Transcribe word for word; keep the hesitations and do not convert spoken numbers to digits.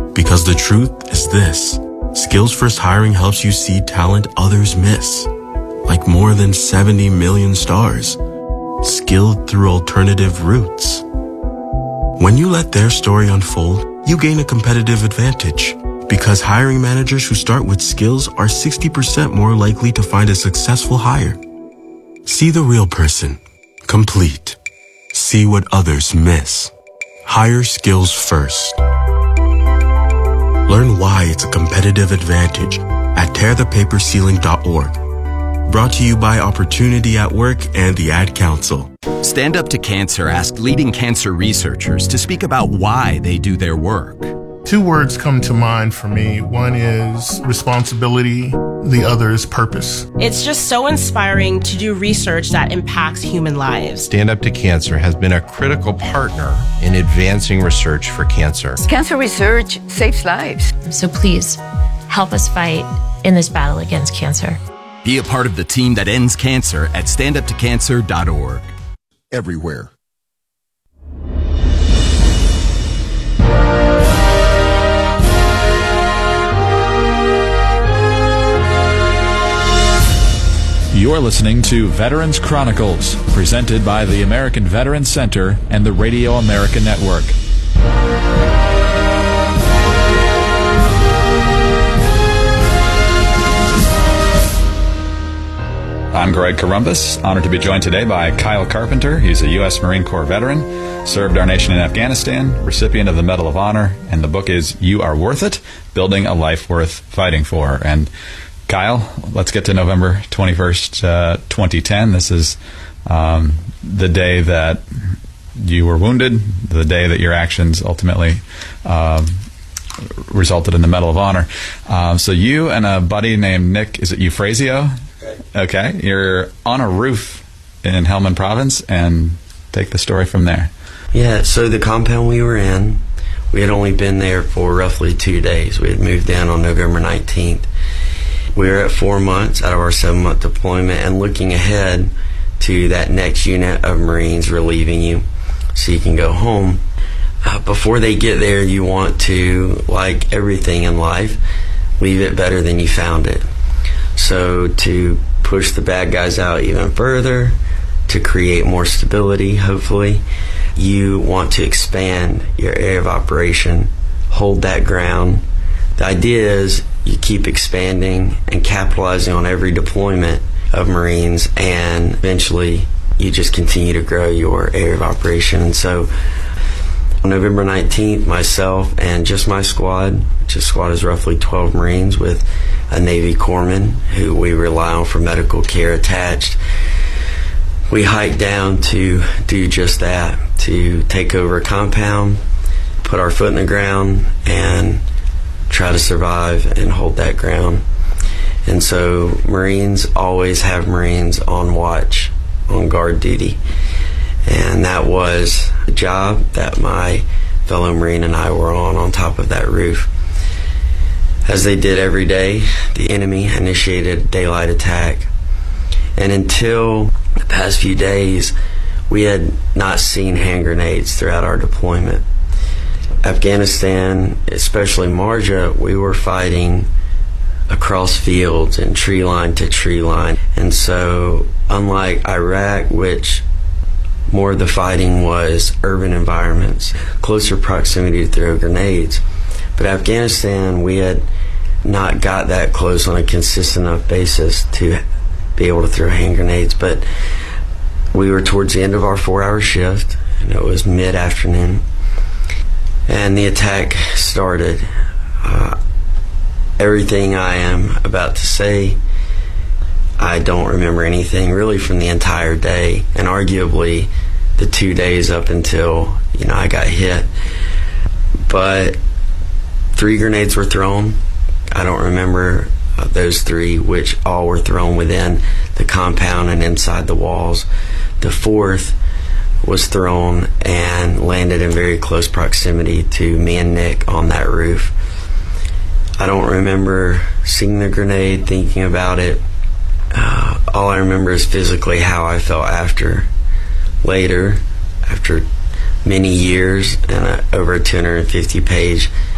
Because the truth is this, Skills First Hiring helps you see talent others miss, like more than seventy million stars, skilled through alternative routes. When you let their story unfold, you gain a competitive advantage, because hiring managers who start with skills are sixty percent more likely to find a successful hire. See the real person, complete. See what others miss. Hire skills first. Learn why it's a competitive advantage at tear the paper ceiling dot org. Brought to you by Opportunity at Work and the Ad Council. Stand Up to Cancer asked leading cancer researchers to speak about why they do their work. Two words come to mind for me. One is responsibility, the other is purpose. It's just so inspiring to do research that impacts human lives. Stand Up to Cancer has been a critical partner in advancing research for cancer. Cancer research saves lives. So please, help us fight in this battle against cancer. Be a part of the team that ends cancer at stand up to cancer dot org. Everywhere. You're listening to Veterans Chronicles, presented by the American Veterans Center and the Radio America Network. I'm Greg Columbus, honored to be joined today by Kyle Carpenter. He's a U S Marine Corps veteran, served our nation in Afghanistan, recipient of the Medal of Honor, and the book is You Are Worth It, Building a Life Worth Fighting For. And Kyle, let's get to November twenty-first, uh, twenty ten. This is um, the day that you were wounded, the day that your actions ultimately um, resulted in the Medal of Honor. Um, so you and a buddy named Nick, is it Euphrasio? Okay, you're on a roof in Helmand Province, and take the story from there. Yeah, so the compound we were in, we had only been there for roughly two days. We had moved in on November nineteenth. We were at four months out of our seven-month deployment and looking ahead to that next unit of Marines relieving you so you can go home. Uh, before they get there, you want to, like everything in life, leave it better than you found it. So to push the bad guys out even further, to create more stability, hopefully, you want to expand your area of operation, hold that ground. The idea is you keep expanding and capitalizing on every deployment of Marines, and eventually you just continue to grow your area of operation. And so on November nineteenth, myself and just my squad, which a squad is roughly twelve Marines with a Navy corpsman who we rely on for medical care attached, we hiked down to do just that, to take over a compound, put our foot in the ground, and try to survive and hold that ground. And so Marines always have Marines on watch, on guard duty. And that was a job that my fellow Marine and I were on, on top of that roof. As they did every day, the enemy initiated daylight attack. And until the past few days, we had not seen hand grenades throughout our deployment. Afghanistan, especially Marja, we were fighting across fields and tree line to tree line. And so, unlike Iraq, which more of the fighting was urban environments, closer proximity to throw grenades. But Afghanistan, we had not got that close on a consistent enough basis to be able to throw hand grenades. But we were towards the end of our four-hour shift, and it was mid-afternoon. And the attack started. Uh, everything I am about to say, I don't remember anything really from the entire day, and arguably the two days up until, you know, I got hit. But three grenades were thrown. I don't remember uh, those three, which all were thrown within the compound and inside the walls. The fourth was thrown and landed in very close proximity to me and Nick on that roof. I don't remember seeing the grenade, thinking about it. Uh, all I remember is physically how I felt after. Later, after many years and a, over a two hundred fifty page